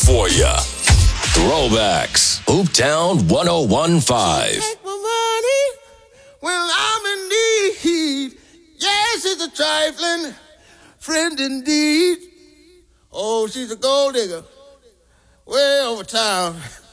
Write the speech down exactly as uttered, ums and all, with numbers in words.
for ya. Throwbacks. Hooptown one oh one point five. Take my money when I'm in need. Yes, it's a trifling friend indeed. Oh, she's a gold digger way over town.